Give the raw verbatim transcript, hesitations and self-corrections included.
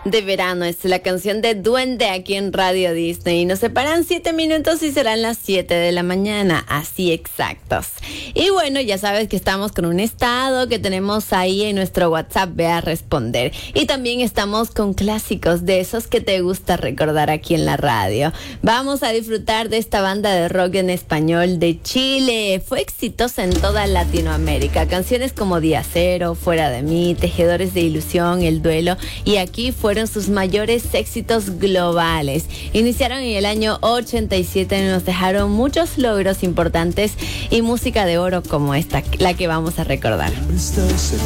de verano. Es la canción de Duende aquí en Radio Disney. Nos separan siete minutos y serán las siete de la mañana, así exactos. Y bueno, ya sabes que estamos con un estado que tenemos ahí en nuestro WhatsApp, ve a responder. Y también estamos con clásicos de esos que te gusta recordar aquí en la radio. Vamos a disfrutar de esta banda de rock en español de Chile. Fue exitosa en toda Latinoamérica. Canciones como Día Cero, Fuera de mí, Tejedores de Ilusión, El Duelo, y aquí fueron sus mayores éxitos globales. Iniciaron en el año ochenta y siete y nos dejaron muchos logros importantes y música de oro como esta, la que vamos a recordar. Estás en